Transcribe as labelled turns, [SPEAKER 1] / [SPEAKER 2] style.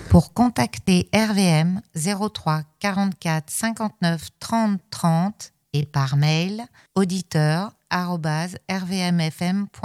[SPEAKER 1] Pour contacter RVM 03 44 59 30 30 et par mail auditeur@rvmfm.fr.